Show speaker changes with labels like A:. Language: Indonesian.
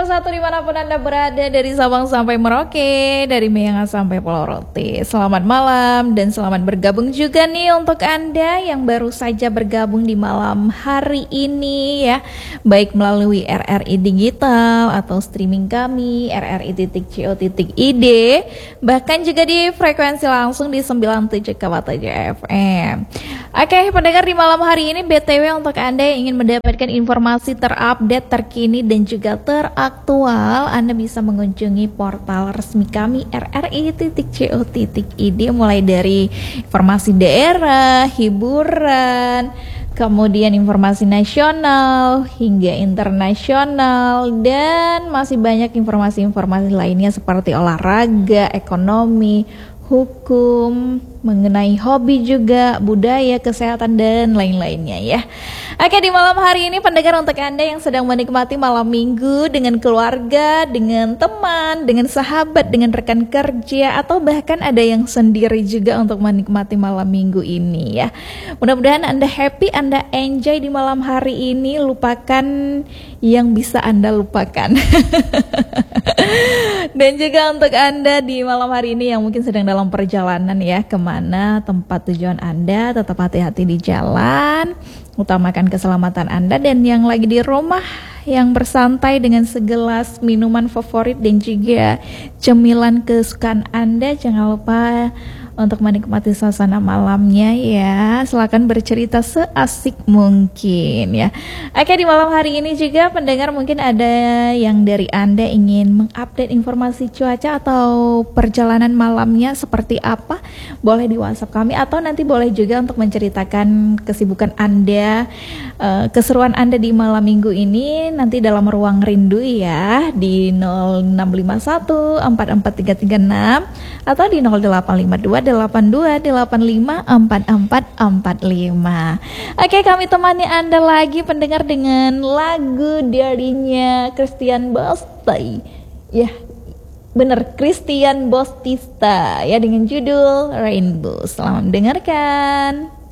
A: nomor satu dimanapun Anda berada, dari Sabang sampai Merauke, dari Myanga sampai Pulau Rote. Selamat malam dan selamat bergabung juga nih untuk Anda yang baru saja bergabung di malam hari ini ya, baik melalui RRI Digital atau streaming kami rri.co.id, bahkan juga di frekuensi langsung di 97,7 FM. Oke, pendengar, di malam hari ini BTW untuk Anda yang ingin mendapatkan informasi terupdate, terkini dan juga teraktual, Anda bisa mengunjungi portal resmi kami rri.co.id, mulai dari informasi daerah, hiburan, kemudian informasi nasional hingga internasional, dan masih banyak informasi-informasi lainnya seperti olahraga, ekonomi, hukum, mengenai hobi juga, budaya, kesehatan, dan lain-lainnya ya. Oke, di malam hari ini pendengar, untuk Anda yang sedang menikmati malam minggu dengan keluarga, dengan teman, dengan sahabat, dengan rekan kerja, atau bahkan ada yang sendiri juga untuk menikmati malam minggu ini ya. Mudah-mudahan Anda happy, Anda enjoy di malam hari ini, lupakan yang bisa Anda lupakan. Dan juga untuk Anda di malam hari ini yang mungkin sedang dalam perjalanan ya, kemana tempat tujuan Anda, tetap hati-hati di jalan, utamakan keselamatan Anda. Dan yang lagi di rumah, yang bersantai dengan segelas minuman favorit dan juga cemilan kesukaan Anda, jangan lupa untuk menikmati suasana malamnya ya. Silakan bercerita seasik mungkin ya. Oke, di malam hari ini juga pendengar, mungkin ada yang dari Anda ingin mengupdate informasi cuaca atau perjalanan malamnya seperti apa, boleh di WhatsApp kami, atau nanti boleh juga untuk menceritakan kesibukan Anda, keseruan Anda di malam minggu ini nanti dalam ruang rindu ya, di 0651 44336 atau di 0852 8285 4445. Oke, kami temani Anda lagi pendengar dengan lagu darinya Christian Bostay. Ya, bener, Christian Bostista ya, dengan judul Rainbow. Selamat mendengarkan.